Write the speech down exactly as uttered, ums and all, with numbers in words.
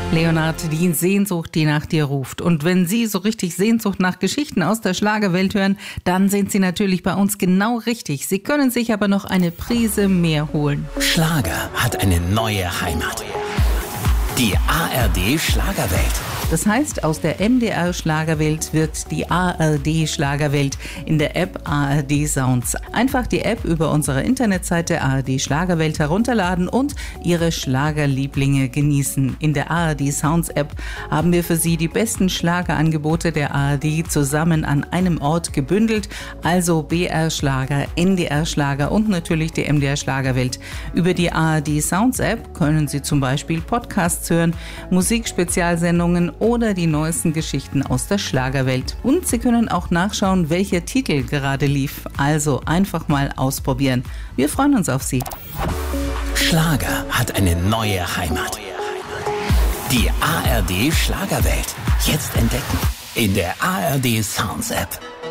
Leonard, die Sehnsucht, die nach dir ruft. Und wenn Sie so richtig Sehnsucht nach Geschichten aus der Schlagerwelt hören, dann sind Sie natürlich bei uns genau richtig. Sie können sich aber noch eine Prise mehr holen. Schlager hat eine neue Heimat. Die A R D Schlagerwelt. Das heißt, aus der M D R Schlagerwelt wird die A R D Schlagerwelt in der App A R D Sounds. Einfach die App über unsere Internetseite A R D Schlagerwelt herunterladen und Ihre Schlagerlieblinge genießen. In der A R D Sounds App haben wir für Sie die besten Schlagerangebote der A R D zusammen an einem Ort gebündelt. Also B R Schlager, N D R Schlager und natürlich die M D R Schlagerwelt. Über die A R D Sounds App können Sie zum Beispiel Podcasts hören, Musikspezialsendungen oder die neuesten Geschichten aus der Schlagerwelt. Und Sie können auch nachschauen, welcher Titel gerade lief. Also einfach mal ausprobieren. Wir freuen uns auf Sie. Schlager hat eine neue Heimat. Die A R D Schlagerwelt. Jetzt entdecken in der A R D Sounds App.